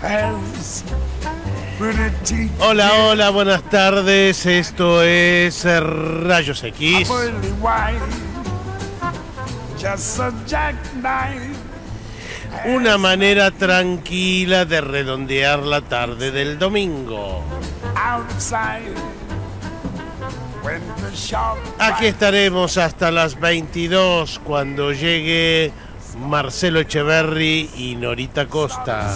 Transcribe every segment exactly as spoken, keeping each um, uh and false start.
Hola, hola, buenas tardes. Esto es Rayos X. Una manera tranquila de redondear la tarde del domingo. Aquí estaremos hasta las veintidós cuando llegue Marcelo Echeverry y Norita Costa.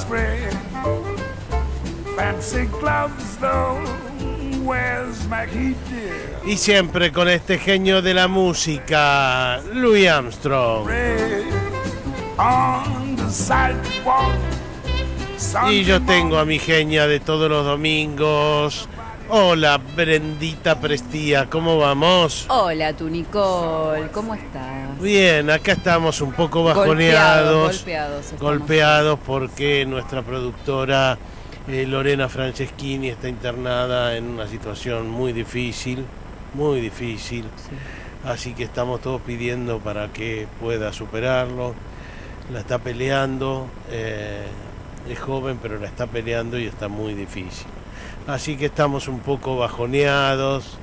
Y siempre con este genio de la música, Louis Armstrong. Y yo tengo a mi genia de todos los domingos. Hola, Brendita Prestía, ¿cómo vamos? Hola, tu Nicole, ¿cómo estás? Bien, acá estamos un poco bajoneados, golpeados, golpeados, golpeados porque nuestra productora eh, Lorena Franceschini está internada en una situación muy difícil, muy difícil, sí. Así que estamos todos pidiendo para que pueda superarlo. La está peleando, eh, es joven pero la está peleando y está muy difícil. Así que estamos un poco bajoneados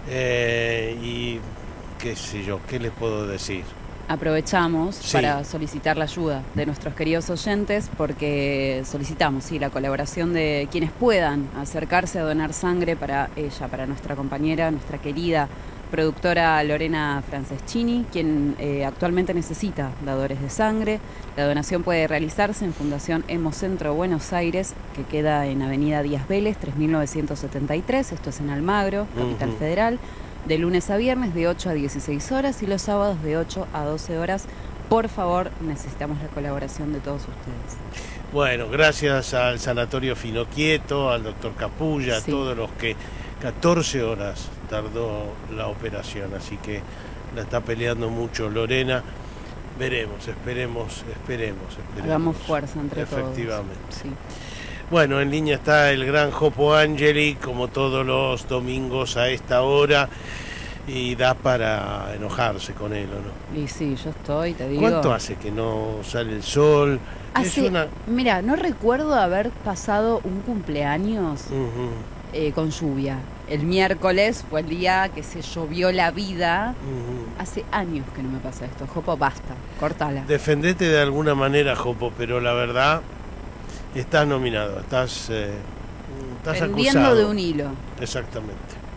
eh, y qué sé yo, ¿qué les puedo decir? Aprovechamos sí. para solicitar la ayuda de nuestros queridos oyentes porque solicitamos sí, la colaboración de quienes puedan acercarse a donar sangre para ella, para nuestra compañera, nuestra querida productora Lorena Franceschini, quien eh, actualmente necesita dadores de sangre. La donación puede realizarse en Fundación Hemocentro Buenos Aires, que queda en Avenida Díaz Vélez, tres mil novecientos setenta y tres, esto es en Almagro, Capital uh-huh. Federal, de lunes a viernes de ocho a dieciséis horas y los sábados de ocho a doce horas. Por favor, necesitamos la colaboración de todos ustedes. Bueno, gracias al Sanatorio Finoquieto, al doctor Capulla, sí. a todos los que catorce horas tardó la operación, así que la está peleando mucho Lorena. Veremos, esperemos, esperemos, esperemos. Hagamos fuerza entre todos. Efectivamente. Sí. Bueno, en línea está el gran Jopo Angeli, como todos los domingos a esta hora, y da para enojarse con él, ¿o no? Y sí, yo estoy, te digo. ¿Cuánto hace que no sale el sol? Hace, es una... Mira, no recuerdo haber pasado un cumpleaños uh-huh. eh, con lluvia. El miércoles fue el día que se llovió la vida. Uh-huh. Hace años que no me pasa esto. Jopo, basta, cortala. Defendete de alguna manera, Jopo, pero la verdad, estás nominado, estás, eh, estás pendiendo acusado. de un hilo. Exactamente.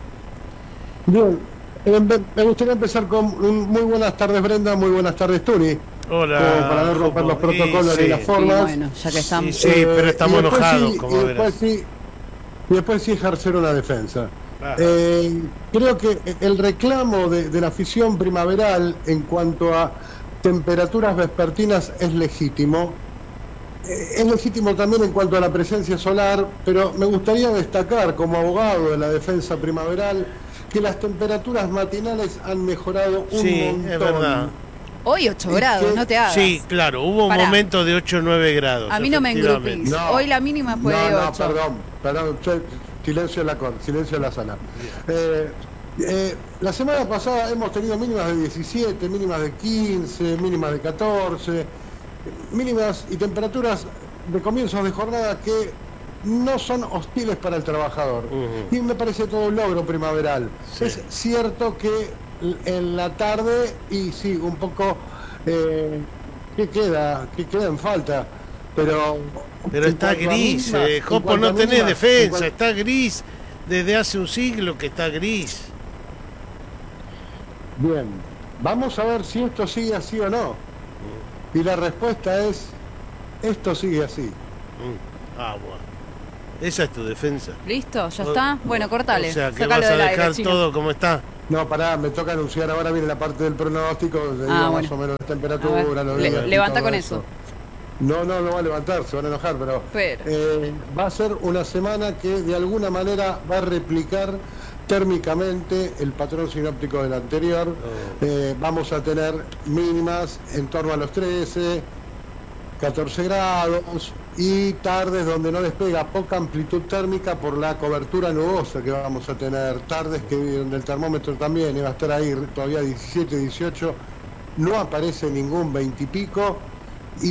Bien, eh, me gustaría empezar con un, muy buenas tardes, Brenda, muy buenas tardes, Tuni. Hola. Como para no romper los protocolos sí, y las formas. Y bueno, ya que estamos. Sí, sí eh, pero estamos enojados, sí, como y verás. después sí, y después sí ejercer una defensa. Ah. Eh, creo que el reclamo de, de la afición primaveral en cuanto a temperaturas vespertinas es legítimo. Eh, es legítimo también en cuanto a la presencia solar, pero me gustaría destacar como abogado de la defensa primaveral que las temperaturas matinales han mejorado un sí, montón. Es verdad. Hoy ocho grados, que, no te hagas. Sí, claro, hubo un Pará. momento de ocho o nueve grados. A mí no me engrupís. No, hoy la mínima fue no, de no, ocho. perdón, perdón, silencio en la corte, silencio en la sala. Eh, eh, la semana pasada hemos tenido mínimas de diecisiete, mínimas de quince, mínimas de catorce, mínimas y temperaturas de comienzos de jornada que no son hostiles para el trabajador. Uh-huh. Y me parece todo un logro primaveral. Sí. Es cierto que en la tarde, y sí, un poco, eh, ¿qué queda? ¿Qué queda en falta? Pero pero está gris, misma, eh, Jopo, no tenés misma, defensa, cuanto... está gris desde hace un siglo que está gris. Bien, vamos a ver si esto sigue así o no. Mm. Y la respuesta es, esto sigue así. Mm. Ah, bueno. Esa es tu defensa. ¿Listo? ¿Ya está? Bueno, cortale. O sea, que vas a dejar aire, todo como está. No, pará, me toca anunciar, ahora viene la parte del pronóstico, de ah, más bueno. o menos la temperatura. Los Le, días, levanta con eso. eso. No, no, no va a levantar, se van a enojar, pero, pero. Eh, va a ser una semana que de alguna manera va a replicar térmicamente el patrón sinóptico del anterior. Oh. Eh, vamos a tener mínimas en torno a los trece, catorce grados y tardes donde no despega poca amplitud térmica por la cobertura nubosa que vamos a tener, tardes que donde el termómetro también iba a estar ahí todavía diecisiete, dieciocho, no aparece ningún veinte y pico y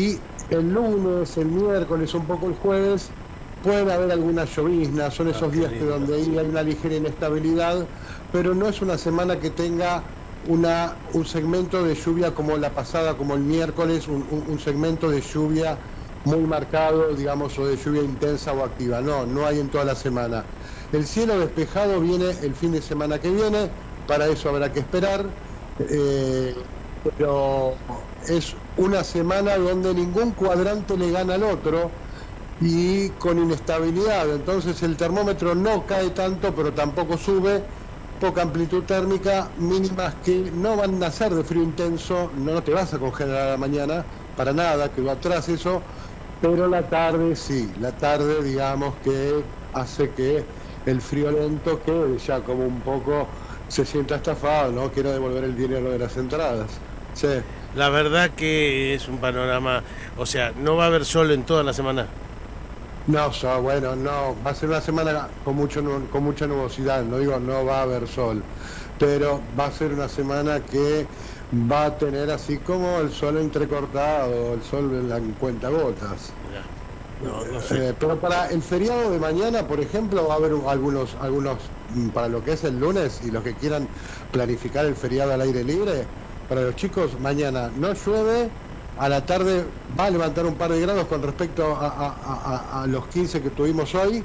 el lunes, el miércoles, un poco el jueves, pueden haber algunas lloviznas, son esos Ah, qué días que lindo. donde ahí hay una ligera inestabilidad, pero no es una semana que tenga una, un segmento de lluvia como la pasada, como el miércoles, un, un, un segmento de lluvia muy marcado, digamos, o de lluvia intensa o activa. No, no hay en toda la semana. El cielo despejado viene el fin de semana que viene, para eso habrá que esperar, eh, pero es una semana donde ningún cuadrante le gana al otro y con inestabilidad, entonces el termómetro no cae tanto, pero tampoco sube, poca amplitud térmica, mínimas que no van a ser de frío intenso, no, no te vas a congelar a la mañana, para nada, quedó atrás eso, pero la tarde sí, la tarde digamos que hace que el frío lento quede ya como un poco, se sienta estafado, no quiero devolver el dinero de las entradas. Sí. La verdad que es un panorama, o sea, no va a haber sol en toda la semana. No, so, bueno, no, va a ser una semana con mucho nu- con mucha nubosidad, no digo no va a haber sol, pero va a ser una semana que va a tener así como el sol entrecortado, el sol en, la, en cuentagotas. Ya. No, no sé. Eh, pero para el feriado de mañana, por ejemplo, va a haber un- algunos, algunos, mm, para lo que es el lunes y los que quieran planificar el feriado al aire libre, para los chicos, mañana no llueve, a la tarde va a levantar un par de grados con respecto a, a- a- a los quince que tuvimos hoy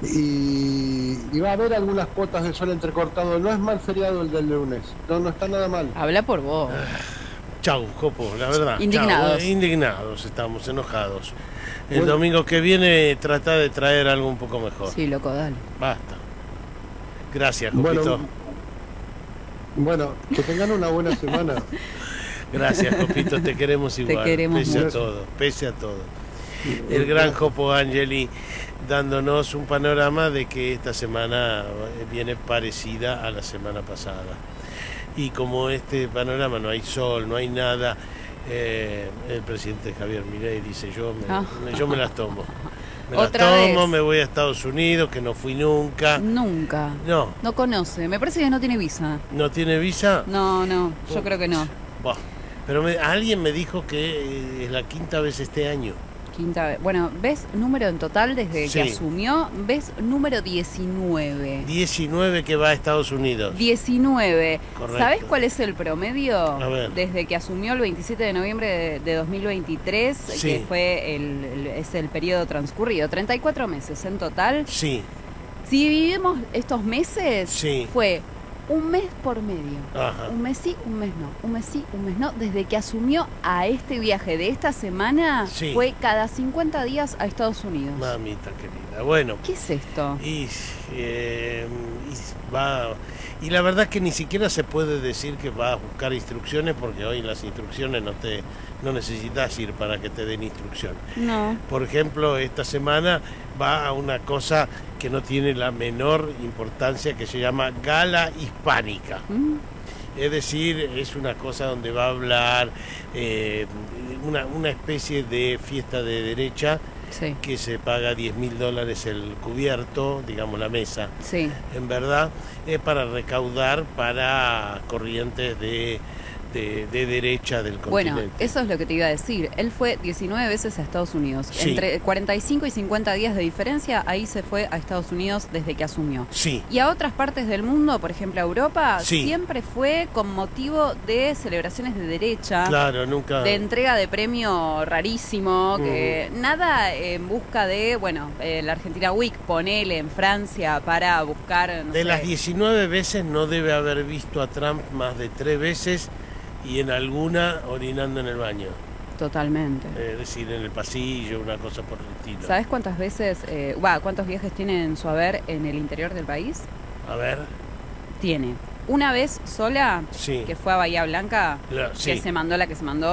y, y va a haber algunas cuotas de sol entrecortado. No es mal feriado el del lunes, no, no está nada mal. Habla por vos. Chau, Jopo, la verdad. Indignados. Chau, indignados, estamos enojados. El Bueno. domingo que viene trata de traer algo un poco mejor. Sí, loco, dale. Basta. Gracias, Jopito. Bueno, bueno, que tengan una buena semana. Gracias, Jopito, te queremos igual. queremos pese mucho. a todo, pese a todo. El gran Jopo Angeli dándonos un panorama de que esta semana viene parecida a la semana pasada. Y como este panorama no hay sol, no hay nada, eh, el presidente Javier Milei dice yo me, Ah. yo me las tomo. Me Otra las tomo, vez. me voy a Estados Unidos, que no fui nunca. Nunca. No, No conoce. Me parece que no tiene visa. ¿no tiene visa? No, no. Yo creo que no. Buah. Pero me- alguien me dijo que eh, es la quinta vez este año. Quinta vez. Bueno, ¿ves número en total desde Sí. que asumió? ¿Ves número diecinueve? diecinueve que va a Estados Unidos. diecinueve. Correcto. ¿Sabés cuál es el promedio? A ver. Desde que asumió el veintisiete de noviembre de, de dos mil veintitrés, Sí. que fue el, el- es el periodo transcurrido, treinta y cuatro meses en total. Sí, Si dividimos estos meses, Sí. fue un mes por medio. ajá. Un mes sí, un mes no. Un mes sí, un mes no. Desde que asumió a este viaje de esta semana, Sí. fue cada cincuenta días a Estados Unidos. Mamita querida. Bueno, ¿Qué es esto? y, eh, y va y la verdad que ni siquiera se puede decir que va a buscar instrucciones porque hoy las instrucciones no te no necesitas ir para que te den instrucción. No. Por ejemplo, esta semana va a una cosa que no tiene la menor importancia, que se llama Gala Hispánica. ¿Mm? Es decir, es una cosa donde va a hablar eh, una, una especie de fiesta de derecha Sí, que se paga diez mil dólares el cubierto, digamos la mesa. sí. En verdad es para recaudar para corrientes de, de, de derecha del Bueno, continente. eso es lo que te iba a decir. Él fue diecinueve veces a Estados Unidos. Sí. Entre cuarenta y cinco y cincuenta días de diferencia, ahí se fue a Estados Unidos desde que asumió. Sí, Y a otras partes del mundo, por ejemplo a Europa, Sí. siempre fue con motivo de celebraciones de derecha, claro, nunca... de entrega de premio rarísimo, que nada en busca de, bueno, eh, la Argentina Week, ponele en Francia para buscar, no De sé, las diecinueve veces no debe haber visto a Trump más de tres veces y en alguna orinando en el baño. totalmente. Eh, Es decir, en el pasillo, una cosa por el estilo. ¿Sabes cuántas veces, eh, va, cuántos viajes tiene en su haber en el interior del país? A ver, Tiene una vez sola, sí. que fue a Bahía Blanca, La- que sí. se mandó la que se mandó.